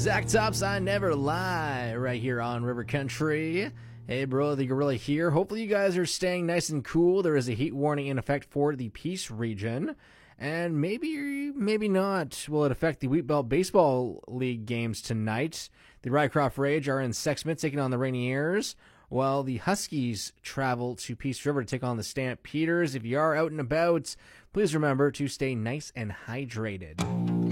Zach Tops, I Never Lie, right here on River Country. Hey, bro, the Gorilla here. Hopefully you guys are staying nice and cool. There is a heat warning in effect for the Peace region. And maybe not will it affect the Wheatbelt Baseball League games tonight. The Rycroft Rage are in Sexsmith taking on the Rainiers, while the Huskies travel to Peace River to take on the Stampeders. If you are out and about, please remember to stay nice and hydrated.